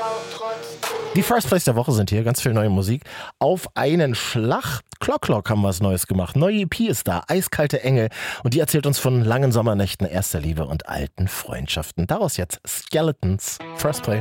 Die First Place der Woche sind hier, ganz viel neue Musik. Auf einen Schlag. Clock haben was Neues gemacht. Neue EP ist da, Eiskalte Engel. Und die erzählt uns von langen Sommernächten, erster Liebe und alten Freundschaften. Daraus jetzt Skeletons, First Place.